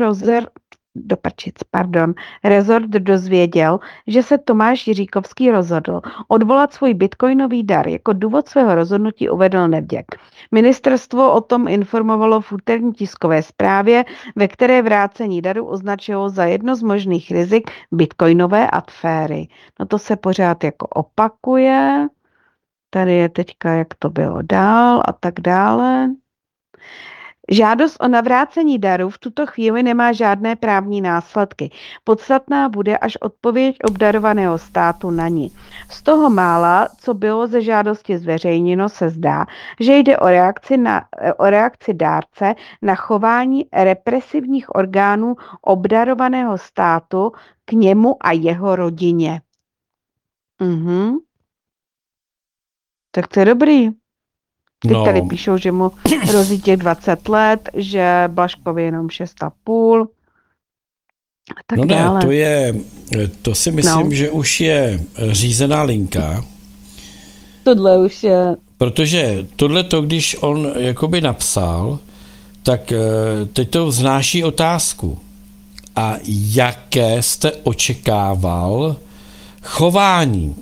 rezort dozvěděl, že se Tomáš Jiříkovský rozhodl odvolat svůj bitcoinový dar. Jako důvod svého rozhodnutí uvedl nevděk. Ministerstvo o tom informovalo v úterní tiskové zprávě, ve které vrácení daru označilo za jedno z možných rizik bitcoinové aféry. No to se pořád jako opakuje. Tady je teďka, jak to bylo dál a tak dále. Žádost o navrácení daru v tuto chvíli nemá žádné právní následky. Podstatná bude až odpověď obdarovaného státu na ní. Z toho mála, co bylo ze žádosti zveřejněno, se zdá, že jde o reakci dárce na chování represivních orgánů obdarovaného státu k němu a jeho rodině. Tak to je dobrý. Teď tady píšou, že mu hrozí těch 20 let, že Blažkovi jenom 6,5. Tak no ne, dále. to si myslím, že už je řízená linka. Tohle už je... Protože tohleto, když on jakoby napsal, tak teď to vznáší otázku. A jaké jste očekával chování?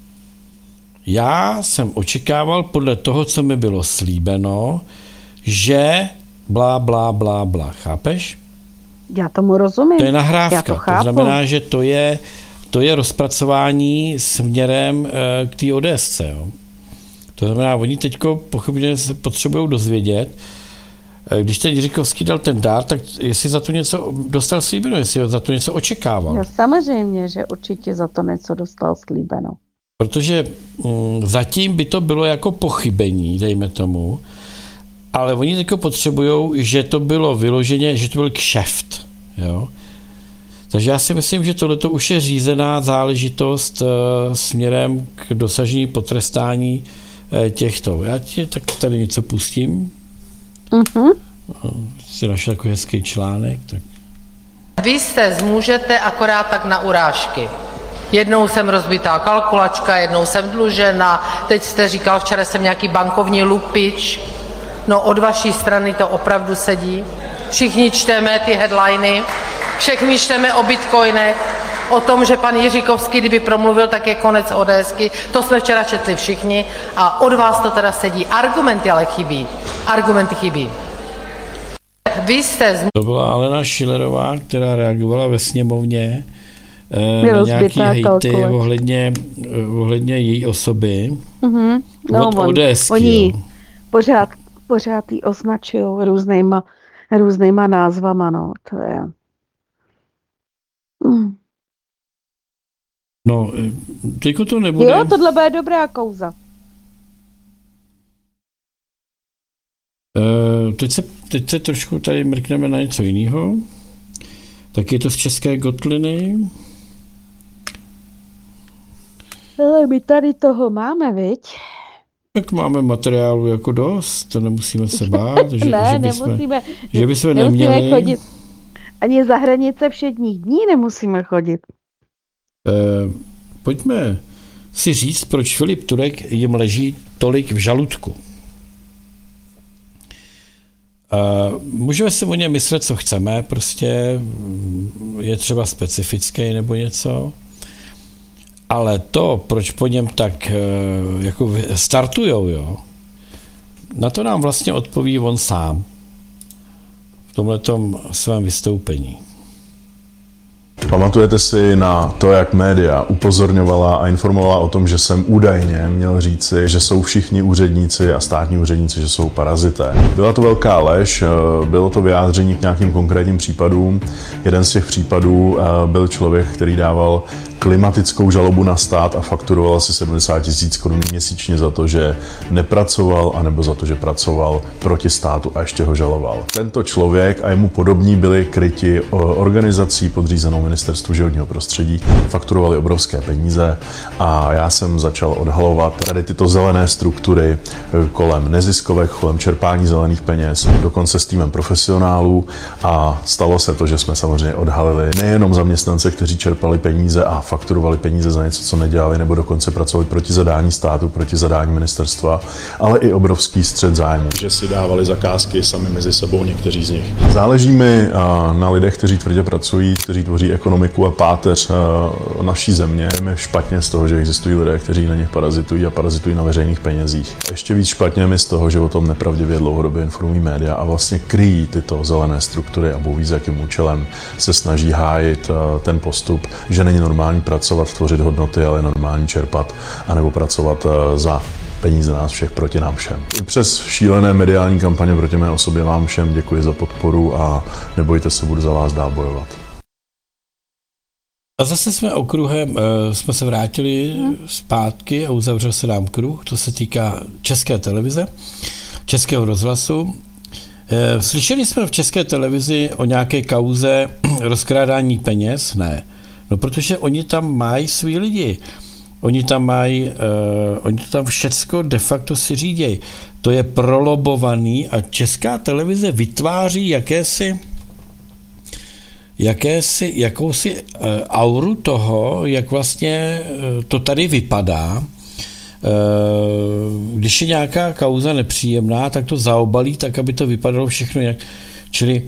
Já jsem očekával podle toho, co mi bylo slíbeno, že blá, blá, blá, blá. Chápeš? Já tomu rozumím. To je nahrávka. Já to chápu. To znamená, že to je rozpracování směrem k té ODSce. Jo? To znamená, oni teďko pochopně se potřebují dozvědět, když ten Jiříkovský dal ten dár, tak jestli za to něco dostal slíbeno, jestli za to něco očekával. No, samozřejmě, že určitě za to něco dostal slíbeno. Protože zatím by to bylo jako pochybení, dejme tomu, ale oni teďko potřebují, že to bylo vyloženě, že to byl kšeft. Jo? Takže já si myslím, že tohleto už je řízená záležitost směrem k dosažení potrestání těchto. Já ti tak tady něco pustím. Si našel takový hezký článek. Tak. Vy se zmůžete akorát tak na urážky. Jednou jsem rozbitá kalkulačka, jednou jsem dlužena, teď jste říkal, včera jsem nějaký bankovní lupič. No od vaší strany to opravdu sedí. Všichni čteme ty headliny, všichni čteme o bitcoinech, o tom, že pan Jiříkovský, kdyby promluvil, tak je konec ODSky. To jsme včera četli všichni a od vás to teda sedí. Argumenty ale chybí. Argumenty chybí. Vy jste To byla Alena Schillerová, která reagovala ve sněmovně na nějaký hejty ohledně její osoby. No, od ODSky. Oni pořád ji označují různýma názvama, no, to je... No, teďko to nebude. Jo, tohle bude dobrá kauza. Teď se trošku tady mrkneme na něco jiného. Tak je to z České Gotliny. Ale my tady toho máme, viď? Tak máme materiálu jako dost, to nemusíme se bát, že bychom neměli. Chodit. Ani za hranice všedních dní nemusíme chodit. Pojďme si říct, proč Filip Turek jim leží tolik v žaludku. Můžeme si o něm myslet, co chceme, prostě je třeba specifický nebo něco, ale to, proč po něm tak jako startujou, jo, na to nám vlastně odpoví on sám v tomhletom svém vystoupení. Pamatujete si na to, jak média upozorňovala a informovala o tom, že jsem údajně měl říci, že jsou všichni úředníci a státní úředníci, že jsou parazité. Byla to velká lež, bylo to vyjádření k nějakým konkrétním případům. Jeden z těch případů byl člověk, který dával klimatickou žalobu na stát a fakturoval asi 70 000 korun měsíčně za to, že nepracoval, anebo za to, že pracoval proti státu a ještě ho žaloval. Tento člověk a jemu podobní byli kryti organizací podřízenou Ministerstvu životního prostředí, fakturovali obrovské peníze a já jsem začal odhalovat tady tyto zelené struktury kolem neziskovek, kolem čerpání zelených peněz, dokonce s týmem profesionálů a stalo se to, že jsme samozřejmě odhalili nejenom zaměstnance, kteří čerpali peníze a fakturovali peníze za něco, co nedělali, nebo dokonce pracovali proti zadání státu, proti zadání ministerstva, ale i obrovský střet zájmu. Že si dávali zakázky sami mezi sebou někteří z nich. Záleží mi na lidech, kteří tvrdě pracují, kteří tvoří ekonomiku a páteř naší země. Je špatně z toho, že existují lidé, kteří na nich parazitují a parazitují na veřejných penězích. Ještě víc špatně mi z toho, že o tom nepravdivě dlouhodobě informují média a vlastně kryjí tyto zelené struktury a bůh ví, s jakým účelem se snaží hájit ten postup, že není normální pracovat, tvořit hodnoty, ale normální čerpat, anebo pracovat za peníze nás všech proti nám všem. I přes šílené mediální kampaně proti mé osobě vám všem děkuji za podporu a nebojte se, budu za vás dál bojovat. A zase jsme okruhem, jsme se vrátili zpátky a uzavřel se nám kruh, to se týká České televize, Českého rozhlasu. Slyšeli jsme v České televizi o nějaké kauze rozkrádání peněz? Ne. No protože oni tam mají svý lidi. oni tam mají, oni to tam všecko de facto si řídějí. To je prolobovaný a Česká televize vytváří jakousi auru toho, jak vlastně to tady vypadá. Když je nějaká kauza nepříjemná, tak to zaobalí tak, aby to vypadalo všechno jinak. Čili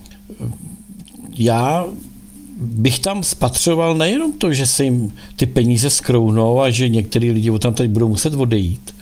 já bych tam spatřoval nejenom to, že se jim ty peníze skrouhnou a že některý lidi tam tady budou muset odejít,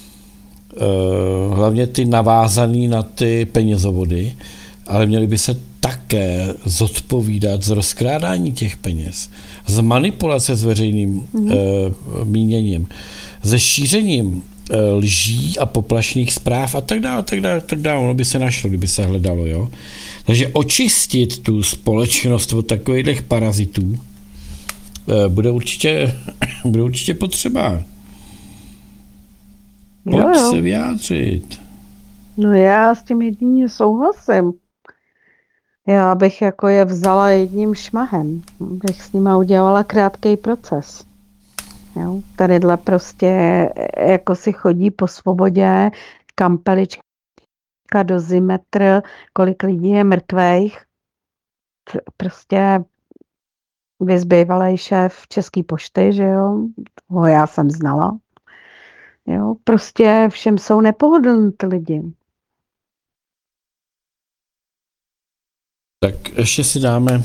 hlavně ty navázaný na ty penězovody, ale měli by se také zodpovídat z rozkrádání těch peněz, z manipulace s veřejným míněním, ze šířením lží a poplašných zpráv a tak dále. Ono by se našlo, kdyby se hledalo, jo. Takže očistit tu společnost od takových parazitů bude určitě potřeba. Pojď se vyjádřit. No já s tím jedině souhlasím. Já bych jako je vzala jedním šmahem. Bych s nima udělala krátký proces. Jo? Tadyhle prostě jako si chodí po svobodě, kampelička, dozimetr, kolik lidí je mrtvejch. Prostě vyzbývalej šéf České pošty, že jo, toho já jsem znala. Jo, prostě všem jsou nepohodlní ty lidi. Tak ještě si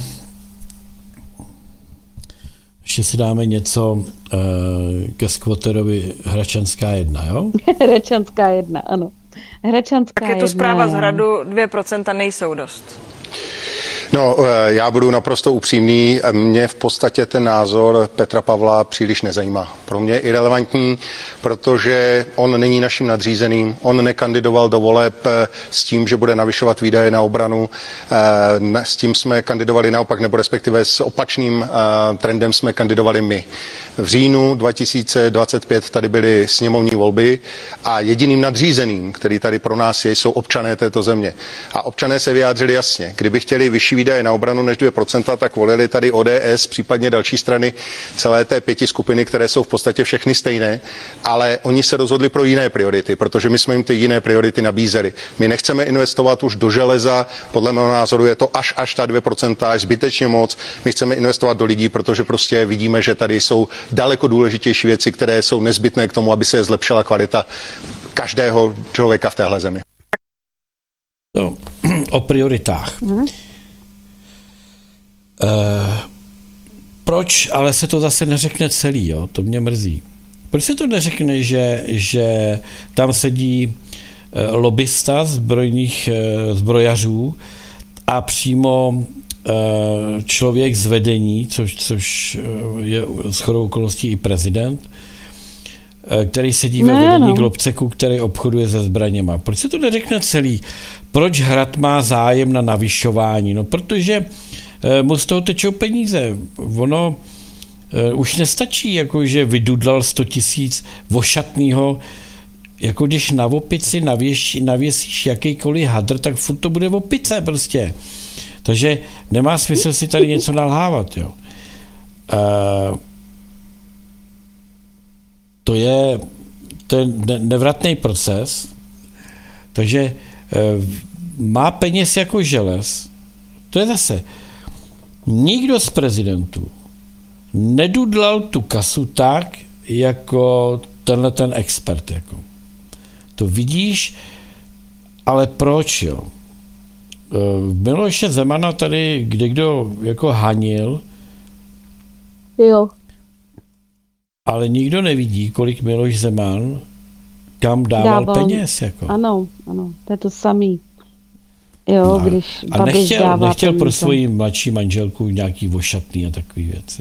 dáme něco ke skvoterovi Hračanská 1, jo? Hračanská 1, ano. Hračanská Tak je to 1, zpráva z Hradu, 2% nejsou dost. No, já budu naprosto upřímný. Mě v podstatě ten názor Petra Pavla příliš nezajímá. Pro mě je irelevantní, protože on není naším nadřízeným. On nekandidoval do voleb s tím, že bude navyšovat výdaje na obranu. S tím jsme kandidovali naopak, nebo respektive s opačným trendem jsme kandidovali my. V říjnu 2025 tady byly sněmovní volby a jediným nadřízeným, který tady pro nás je, jsou občané této země. A občané se vyjádřili jasně. Kdyby chtěli vyšší výdaje na obranu než 2%, tak volili tady ODS, případně další strany celé té 5 skupiny, které jsou v podstatě všechny stejné, ale oni se rozhodli pro jiné priority, protože my jsme jim ty jiné priority nabízeli. My nechceme investovat už do železa, podle mého názoru je to až ta 2%, až zbytečně moc. My chceme investovat do lidí, protože prostě vidíme, že tady jsou daleko důležitější věci, které jsou nezbytné k tomu, aby se zlepšila kvalita každého člověka v téhle zemi. No, o prioritách. Proč ale se to zase neřekne celý, jo? To mě mrzí. Proč se to neřekne, že tam sedí lobista zbrojařů a přímo člověk z vedení, což je shodou okolností i prezident, který sedí ve vedení Globceku, který obchoduje se zbraněma. Proč se to neřekne celý? Proč Hrad má zájem na navyšování? No, protože mu z toho tečou peníze. Ono už nestačí, jakože vydudlal 100 000 vošatnýho, jako když na opici navěsíš jakýkoliv hadr, tak furt to bude opice prostě. Takže nemá smysl si tady něco nalhávat, jo. To je nevratný proces, takže má peněz jako želez. To je zase, nikdo z prezidentů nedudlal tu kasu tak, jako tenhle ten expert. Jako. To vidíš, ale proč, jo? Miloše Zemana tady kdekdo jako hanil, jo. Ale nikdo nevidí, kolik Miloš Zeman kam dával peněz. Jako. Ano, to je to samý. Jo, no, když a nechtěl peníze. Pro svoji mladší manželku nějaký vošatný a takové věci.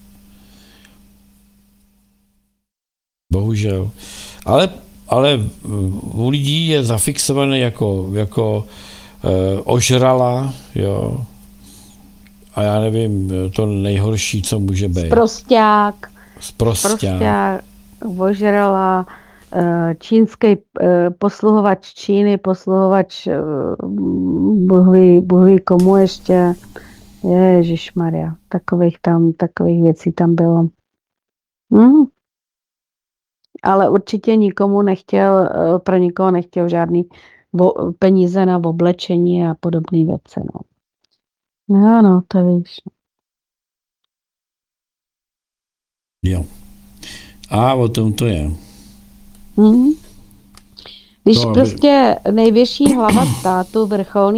Bohužel. Ale u lidí je zafixovaný jako ožrala, jo. A já nevím, to nejhorší, co může být. Sprosťák, ožrala, čínský posluhovač Číny, posluhovač Bůh komu ještě. Ježišmarja, takových věcí tam bylo. ale určitě nikomu nechtěl, pro nikoho nechtěl žádný peníze na oblečení a podobné věci. No. No, to víš. Jo. A o tom to je. Když To, prostě nejvyšší hlava státu, vrcholný